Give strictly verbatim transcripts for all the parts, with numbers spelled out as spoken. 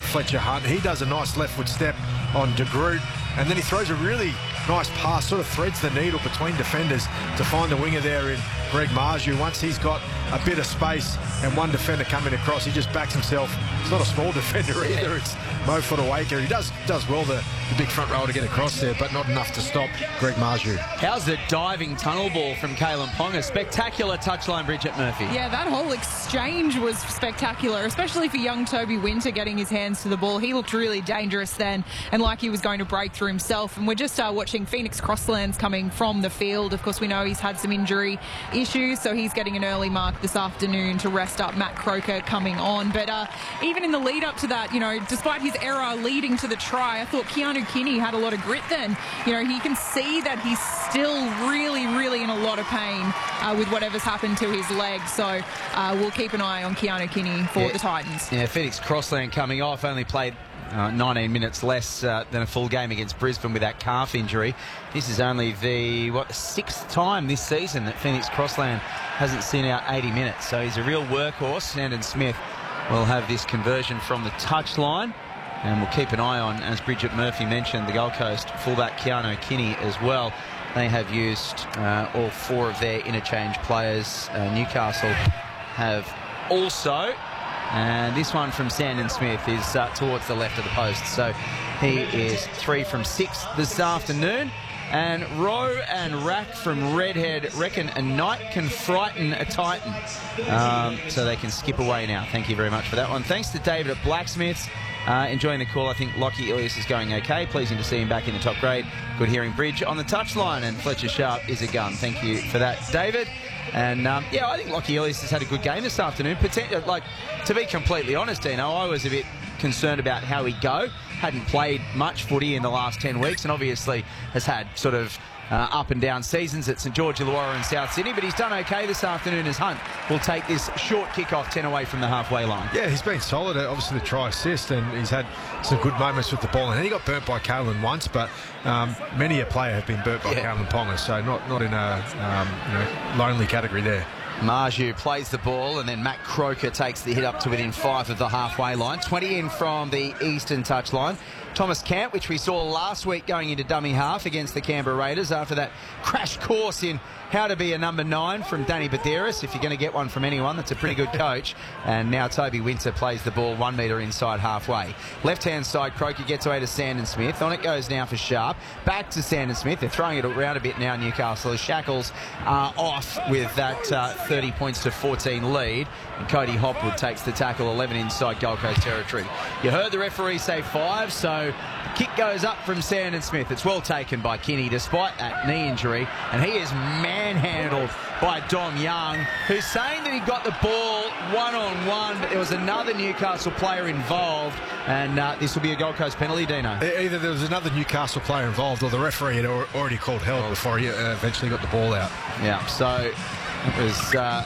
Fletcher Hunt. He does a nice left foot step on De Groot, and then he throws a really nice pass, sort of threads the needle between defenders to find the winger there in Greg Marju. Once he's got a bit of space and one defender coming across, he just backs himself. It's not a small defender either. It's Mo Fotuaika. He does does well, the, the big front row to get across there, but not enough to stop Greg Marju. How's the diving tunnel ball from Kalen Ponga? Spectacular touchline, Bridget Murphy. Yeah, that whole exchange was spectacular, especially for young Toby Winter getting his hands to the ball. He looked really dangerous then and like he was going to break through himself. And we're just uh, watching Phoenix Crosslands coming from the field. Of course, we know he's had some injury issues, so he's getting an early mark this afternoon to rest up Matt Croker coming on. But uh, even in the lead up to that, you know, despite his error leading to the try, I thought Keanu Kinney had a lot of grit then. You know, he can see that he's still really, really in a lot of pain uh, with whatever's happened to his leg. So uh, we'll keep an eye on Keanu Kinney for yeah. the Titans. Yeah, Phoenix Crossland coming off, only played Uh, nineteen minutes less uh, than a full game against Brisbane with that calf injury. This is only the, what, sixth time this season that Phoenix Crossland hasn't seen out eighty minutes. So he's a real workhorse. Sandon Smith will have this conversion from the touchline. And we'll keep an eye on, as Bridget Murphy mentioned, the Gold Coast fullback Keanu Kinney as well. They have used uh, all four of their interchange players. Uh, Newcastle have also. And this one from Sandon Smith is uh, towards the left of the post. So he is three from six this afternoon. And Rowe and Rack from Redhead reckon a night can frighten a Titan. Um, so they can skip away now. Thank you very much for that one. Thanks to David at Blacksmiths. Uh, enjoying the call. I think Lockie Ilias is going okay. Pleasing to see him back in the top grade. Good hearing Bridge on the touchline. And Fletcher Sharp is a gun. Thank you for that, David. And, um, yeah, I think Lockie Ilias has had a good game this afternoon. Potent- like, to be completely honest, Dino, I was a bit concerned about how he'd go. Hadn't played much footy in the last ten weeks and obviously has had sort of uh, up and down seasons at St George Illawarra and South Sydney, but he's done okay this afternoon as Hunt will take this short kick-off ten away from the halfway line. Yeah, he's been solid, obviously the try assist, and he's had some good moments with the ball. And he got burnt by Kalen once, but um, many a player have been burnt by yeah. Kalen Ponga, so not, not in a um, you know, lonely category there. Marju plays the ball, and then Matt Croker takes the hit up to within five of the halfway line. twenty in from the eastern touchline. Thomas Camp, which we saw last week going into dummy half against the Canberra Raiders after that crash course in how to be a number nine from Danny Baderis. If you're going to get one from anyone, that's a pretty good coach. And now Toby Winter plays the ball one metre inside halfway. Left-hand side, Croker gets away to Sandon Smith. On it goes now for Sharp. Back to Sandon Smith. They're throwing it around a bit now, Newcastle. The Shackles are off with that uh, thirty points to fourteen lead. And Cody Hopwood takes the tackle, eleven inside Gold Coast territory. You heard the referee say five, so the kick goes up from Sandon Smith. It's well taken by Kinney despite that knee injury, and he is manhandled by Dom Young, who's saying that he got the ball one-on-one, but there was another Newcastle player involved, and uh, this will be a Gold Coast penalty, Dino. Either there was another Newcastle player involved or the referee had already called held before he uh, eventually got the ball out. Yeah, so it was... Uh,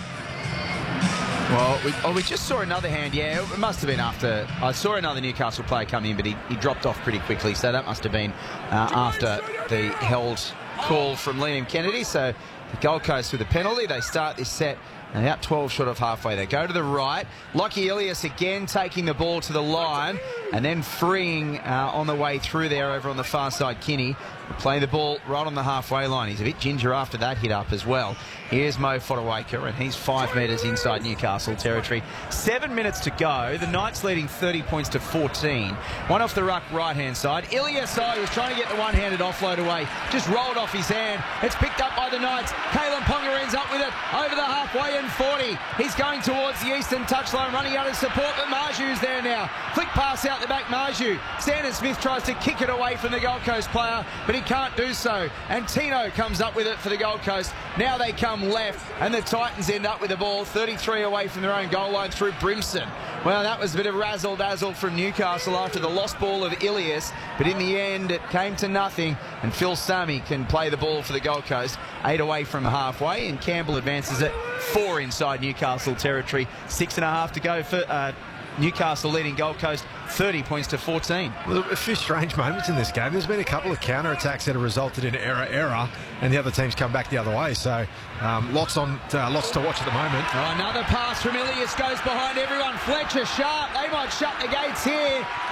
Well, we, oh, we just saw another hand. Yeah, it must have been after. I saw another Newcastle player come in, but he, he dropped off pretty quickly. So that must have been uh, after the held call from Liam Kennedy. So the Gold Coast with a penalty. They start this set. And out twelve short of halfway. They go to the right. Lockie Ilias again taking the ball to the line and then freeing uh, on the way through there over on the far side, Kinney. Play the ball right on the halfway line. He's a bit ginger after that hit up as well. Here's Mo Fotuaika, and he's five metres inside Newcastle territory. Seven minutes to go. The Knights leading thirty points to fourteen. One off the ruck right-hand side. Ilias, oh, he was trying to get the one-handed offload away. Just rolled off his hand. It's picked up by the Knights. Kalen Ponga ends up with it over the halfway and forty. He's going towards the eastern touchline, running out of support, but Marju's there now. Flick pass out the back, Marju. Sandon Smith tries to kick it away from the Gold Coast player, but he can't do so. And Tino comes up with it for the Gold Coast. Now they come left, and the Titans end up with the ball thirty-three away from their own goal line through Brimson. Well, that was a bit of razzle-dazzle from Newcastle after the lost ball of Ilias, but in the end it came to nothing, and Phil Sammy can play the ball for the Gold Coast. Eight away from halfway, and Campbell advances it four inside Newcastle territory. Six and a half to go for uh, Newcastle leading Gold Coast thirty points to fourteen. Well, a few strange moments in this game. There's been a couple of counter-attacks that have resulted in error, error, and the other team's come back the other way. So um, lots on, uh, lots to watch at the moment. Oh, another pass from Ilias goes behind everyone. Fletcher Sharp. They might shut the gates here.